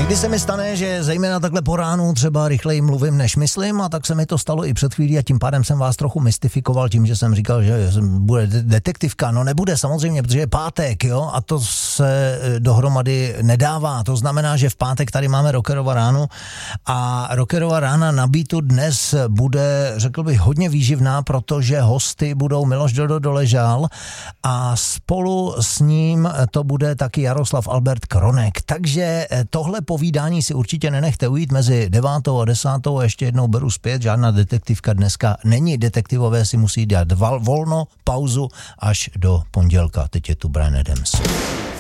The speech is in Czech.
Někdy se mi stane, že zejména takhle po ránu třeba rychleji mluvím, než myslím, a tak se mi to stalo i před chvílí a tím pádem jsem vás trochu mystifikoval tím, že jsem říkal, že bude detektivka. No nebude samozřejmě, protože je pátek, jo, a to se dohromady nedává. To znamená, že v pátek tady máme Rockerova ránu a Rockerova rána na Beatu dnes bude, řekl bych, hodně výživná, protože hosty budou Miloš Dodo Doležal a spolu s ním to bude taky Jaroslav Albert Kronek. Takže tohle povídání si určitě nenechte ujít mezi 9. a 10. a ještě jednou beru zpět, žádná detektivka dneska není, detektivové si musí dát volno, pauzu až do pondělka. Teď je tu Bryan Adams.